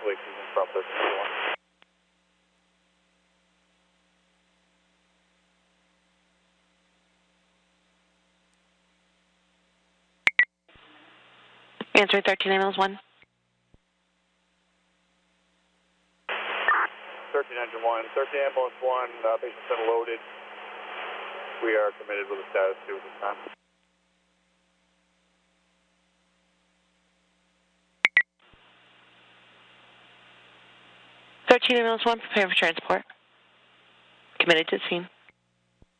Lake Season from 1391. Answer 13 ambulance 1. 13 engine 1, 13 ambulance 1, patient's been loaded. We are committed with a status 2 at this time. Ambulance 1, prepare for transport. Committed to the scene.